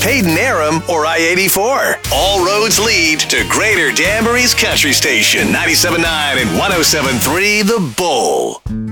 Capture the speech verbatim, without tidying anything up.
Hayden Aram, or I eighty-four. All roads lead to Greater Danbury's Country Station, ninety-seven point nine and one oh seven point three The Bull.